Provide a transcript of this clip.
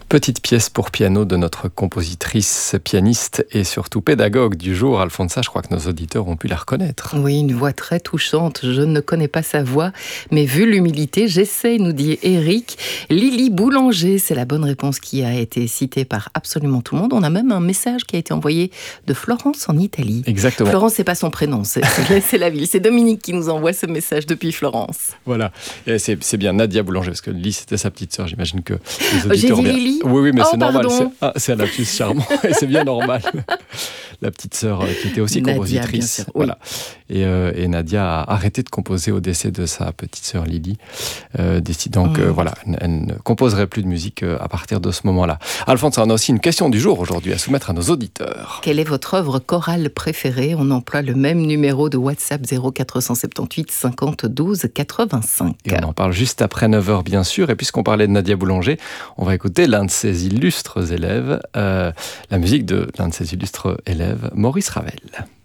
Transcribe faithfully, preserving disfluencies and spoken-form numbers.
Petite pièce pour piano de notre compositrice, pianiste et surtout pédagogue du jour, Alfonsa. Je crois que nos auditeurs ont pu la reconnaître. Oui, une voix très touchante. Je ne connais pas sa voix, mais vu l'humilité, j'essaie, nous dit Eric. Lily Boulanger, c'est la bonne réponse qui a été citée par absolument tout le monde. On a même un message qui a été envoyé de Florence en Italie. Exactement. Florence, c'est pas son prénom, c'est, c'est, c'est la ville. C'est Dominique qui nous envoie ce message depuis Florence. Voilà, et c'est, c'est bien Nadia Boulanger, parce que Lily, c'était sa petite sœur. J'imagine que les auditeurs... J'ai dit bien... Lily ? Oui, oui, mais oh, c'est normal. pardon. C'est, ah, c'est un lapsus charmant, et c'est bien normal. La petite sœur euh, qui était aussi Nadia, compositrice. bien sûr, voilà. Oui. Et, euh, et Nadia a arrêté de composer au décès de sa petite sœur Lily, euh, décidant que mmh. voilà, elle ne composerait plus de musique à partir de ce moment-là. Alphonse, on a aussi une question du jour aujourd'hui à soumettre à nos auditeurs. Quelle est votre œuvre chorale préférée ? On emploie le même numéro de WhatsApp zéro quatre cent soixante-dix-huit cinquante douze quatre-vingt-cinq. Et on en parle juste après neuf heures bien sûr. Et puisqu'on parlait de Nadia Boulanger, on va écouter l'un de ses illustres élèves, euh, la musique de l'un de ses illustres élèves, Maurice Ravel.